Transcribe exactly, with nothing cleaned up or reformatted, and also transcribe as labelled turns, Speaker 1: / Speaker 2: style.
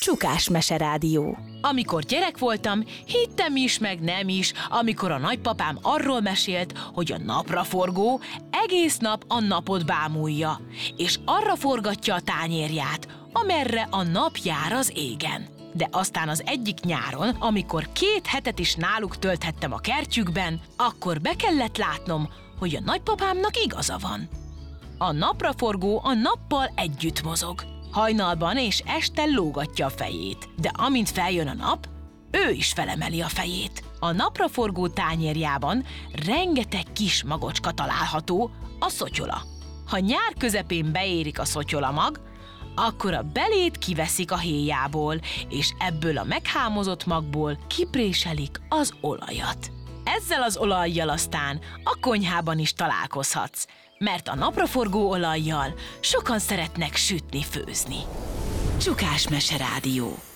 Speaker 1: Csukás meserádió.
Speaker 2: Amikor gyerek voltam, hittem is, meg nem is, amikor a nagypapám arról mesélt, hogy a napraforgó egész nap a napot bámulja, és arra forgatja a tányérját, amerre a nap jár az égen. De aztán az egyik nyáron, amikor két hetet is náluk tölthettem a kertjükben, akkor be kellett látnom, hogy a nagypapámnak igaza van. A napraforgó a nappal együtt mozog. Hajnalban és este lógatja a fejét, de amint feljön a nap, ő is felemeli a fejét. A napraforgó tányérjában rengeteg kis magocska található, a szotyola. Ha nyár közepén beérik a szotyolamag, akkor a belét kiveszik a héjából, és ebből a meghámozott magból kipréselik az olajat. Ezzel az olajjal aztán a konyhában is találkozhatsz, mert a napraforgó olajjal sokan szeretnek sütni, főzni.
Speaker 1: Csukás meserádió.